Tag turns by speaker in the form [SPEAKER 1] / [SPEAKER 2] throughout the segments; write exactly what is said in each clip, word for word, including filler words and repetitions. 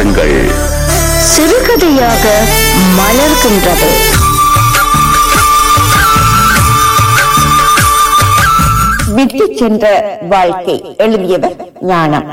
[SPEAKER 1] வாருங்கள்.
[SPEAKER 2] சிறுகதையாக மலர்கின்றது. விட்டு சென்ற வாழ்க்கை. எழுதியவர் ஞானம்.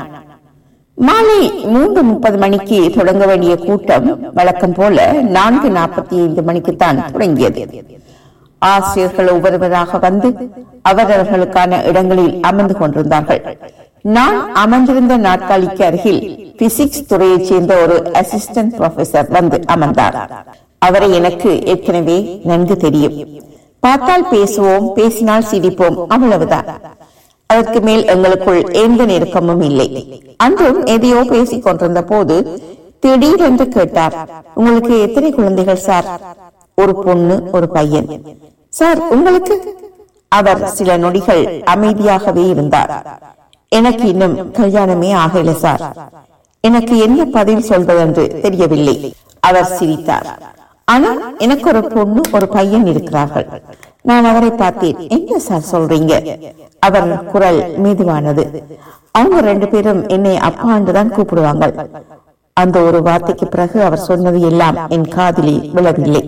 [SPEAKER 2] மாலை மூன்று முப்பது மணிக்கு தொடங்க வேண்டிய கூட்டம் வழக்கம் போல நான்கு நாற்பத்தி ஐந்து மணிக்குத்தான் தொடங்கியது. ஆசிரியர்கள் ஒவ்வொருவராக வந்து அவரவர்களுக்கான இடங்களில் அமர்ந்து கொண்டிருந்தார்கள். நான் அமர்ந்திருந்த நாற்காலிக்கு அருகில் பிசிக்ஸ் துறையைச் சேர்ந்த ஒரு அசிஸ்டன்ட் ப்ரொஃபசர் வந்து அமர்ந்தார். அவரை எனக்கு ஏற்கனவே நன்கு தெரியும். பார்த்தால் பேசுவோம், பேசினால் சிரிப்போம், அவ்வளவுதான். அதற்கு மேல் எங்களுக்குள் எந்த நெருக்கமும் இல்லை. அன்றும் எதையோ பேசிக் கொண்டிருந்த போது திடீரென்று கேட்டார், உங்களுக்கு எத்தனை குழந்தைகள் சார்? ஒரு பொண்ணு, ஒரு பையன். சார் உங்களுக்கு? அவர் சில நொடிகள் அமைதியாகவே இருந்தார். எனக்கு இன்னும் கல்யாணமே ஆகல சார். எனக்கு என்ன பதில் சொல்வதென்று தெரியவில்லை. அவர் சிரித்தார். ஆனால் எனக்கு ஒரு பொண்ணு, ஒரு பையன் இருக்கிறார்கள். நான் அவரை பார்த்தேன். என்ன சார் சொல்றீங்க? அவர் குரல் மெதுவானது. அவங்க ரெண்டு பேரும் என்னை அப்பா என்றுதான் கூப்பிடுவாங்க. அந்த ஒரு வார்த்தைக்கு பிறகு அவர் சொன்னது எல்லாம் என் காதிலே விழவில்லை.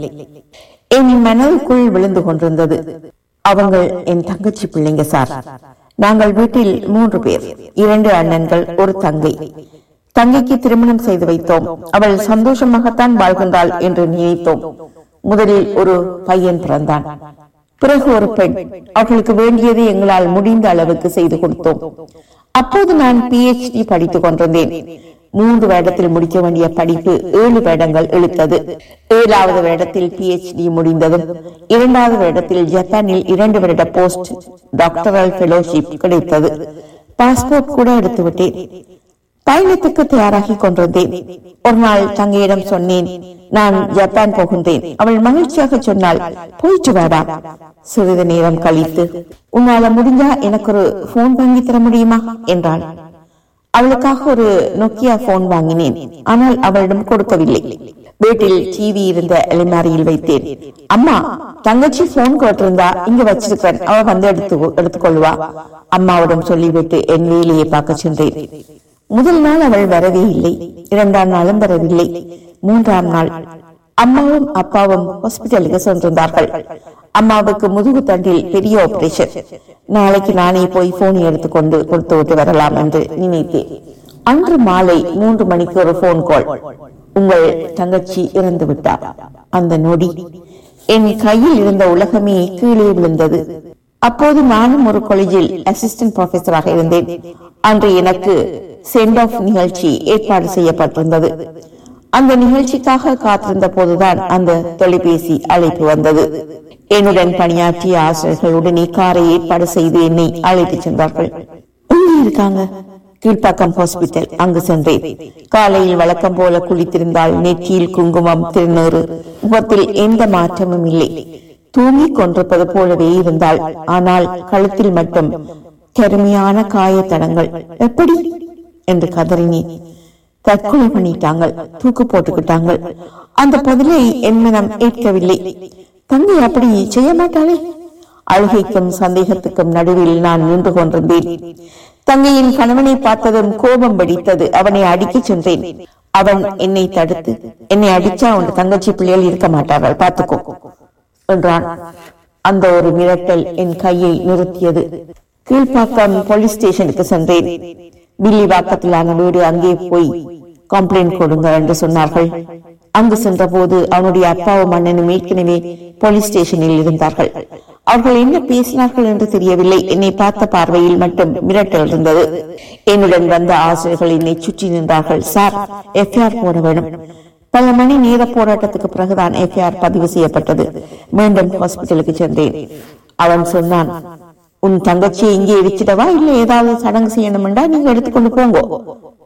[SPEAKER 2] என் மனதுக்குள் விழுந்து கொண்டிருந்தது. அவங்க என் தங்கச்சி பிள்ளைங்க சார். நாங்கள் வீட்டில் மூன்று பேர், இரண்டு அண்ணன்கள், ஒரு தங்கை. தங்கைக்கு திருமணம் செய்து வைத்தோம். அவள் சந்தோஷமாகத்தான் வாழ்கின்றாள் என்று நினைத்தோம். முதலில் ஒரு பையன் பிறந்தான், பிறகு ஒரு பெண். அவர்களுக்கு வேண்டியதை எங்களால் முடிந்த அளவுக்கு செய்து கொடுத்தோம். அப்போது நான் பிஹெச்டி படித்துக் கொண்டிருந்தேன். மூன்று வருடத்தில் முடிக்க வேண்டிய படிப்பு ஏழு வருடங்கள் இழுத்தது. ஏழாவது வருடத்தில் பிஹெச்டி முடிந்ததும் இரண்டாவது வருடத்தில் ஜப்பானில் இரண்டு வருட போஸ்ட் டாக்டரல் ஃபெலோஷிப் கிடைத்தது. பாஸ்போர்ட் கூட எடுத்து விட்டேன். பயணத்துக்கு தயாராகி கொண்டிருந்தேன். ஒரு நாள் தங்கையிடம் சொன்னேன், நான் ஜப்பான் போகின்றேன். அவள் மகிழ்ச்சியாக சொன்னாள், போயிட்டு வாடா. சிறிது நேரம் கழித்து, உன்னால முடிஞ்சா எனக்கு ஒரு போன் வாங்கி தர முடியுமா என்றாள். அவளுக்காக ஒரு நோக்கியா போன் வாங்கினேன். ஆனால் அவளிடம் கொடுக்கவில்லை. வீட்டில் டிவி இருந்த அலிமாரியில் வைத்தேன். அம்மா, தங்கச்சி போன் கேட்டிருந்தா இங்க வச்சிருக்கேன், அவ வந்து எடுத்து எடுத்துக்கொள்வா. அம்மாவிடம் சொல்லிவிட்டு என் வேலையை பார்க்க சென்றேன். முதல் நாள் அவள் வரவே இல்லை. இரண்டாம் நாளும் வரவில்லை. மூன்றாம் நாள் அம்மாவும் அப்பாவும் ஹாஸ்பிட்டலுக்கு சென்றிருந்தார்கள். அம்மாவுக்கு முதுகு தண்டில் பெரிய ஆபரேஷன். நாளைக்கு நானே போய் போன் எடுத்துக்கொண்டு கொடுத்து விட்டு வரலாம் என்று நினைத்தேன். அன்று மாலை மூன்று மணிக்கு ஒரு போன் கால். உங்கள் தங்கச்சி இறந்து விட்டார். அந்த நொடி என் கையில் இருந்த உலகமே கீழே விழுந்தது. அப்போது நானும் ஒரு காலேஜில் அசிஸ்டன்ட் ப்ரொஃபசராக இருந்தேன். அன்று எனக்கு சென்ட் ஆஃப் நிகழ்ச்சி ஏற்பாடு செய்யப்பட்டிருந்தது. அந்த நிகழ்ச்சிக்காக காத்திருந்த போதுதான் அந்த தொலைபேசி அழைப்பு வந்தது. என்னுடன் பணியாற்றிய ஆசிரியர்கள் உடனே காரை ஏற்பாடு செய்து என்னை அழைத்து சென்றார்கள். எங்கே இருக்காங்க? கீழ்ப்பாக்கம் ஹாஸ்பிட்டல். அங்கு சென்றேன். காலையில் வழக்கம் போல குளித்திருந்தால். நெற்றியில் குங்குமம், திருநூறு. முகத்தில் எந்த மாற்றமும் இல்லை. தூங்கிக் கொண்டிருப்பது போலவே இருந்தாள். ஆனால் கழுத்தில் மட்டும் கருமையான காயத்தடங்கள். எப்படி என்று கதறினேன். தற்கொலை பண்ணிட்டாங்க, தூக்கு போட்டுக்கிட்டாங்க. அந்த பதிலை என் மனம் ஏற்கவில்லை. தங்கை அப்படி செய்ய மாட்டாளே? அழுகைக்கும் சந்தேகத்துக்கும் நடுவில் நான் நின்று கொண்டிருந்தேன். தங்கையின் கணவனை பார்த்ததும் கோபம் வெடித்தது. அவனை அடிக்க சென்றேன். அவன் என்னை தடுத்து, என்னை அடிச்சா உன் தங்கச்சி பிள்ளைகள் இருக்க மாட்டார்கள், பார்த்துக்கோ என்றான். அந்த ஒரு மிரட்டல் என் கையை நிறுத்தியது. கீழ்ப்பாக்கம் போலீஸ் ஸ்டேஷனுக்கு சென்றேன். பில்லி வாக்கத்திலான வீடு, அங்கே போய் கம்ப்ளைண்ட் கொடுங்க என்று சொன்னார்கள். அங்கு சென்ற போது அவனுடைய அப்பாவும் அண்ணனும் ஏற்கனவே போலீஸ் ஸ்டேஷனில் இருந்தார்கள். அவர்கள் என்ன பேசினார்கள் என்று தெரியவில்லை. என்னை பார்த்த பார்வையில் மட்டும் மிரட்டல் இருந்தது. என்னுடன் வந்த ஆசிரியர்கள் என்னை சுற்றி நின்றார்கள். சார், எஃப்ஐஆர் போட வேண்டும். பல மணி நேர போராட்டத்துக்கு பிறகுதான் எஃப்ஐஆர் பதிவு செய்யப்பட்டது. மீண்டும் ஹாஸ்பிட்டலுக்கு சென்றேன். அவன் சொன்னான், உன் தங்கச்சியை இங்கே இடிச்சிடவா, இல்ல ஏதாவது சடங்கு செய்யணும்டா நீங்க எடுத்துக்கொண்டு போங்க.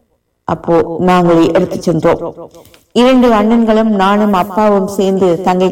[SPEAKER 2] அப்போ நாங்களே எடுத்து சென்றோம். இரண்டு அண்ணன்களும் நானும் அப்பாவும் சேர்ந்து தங்கை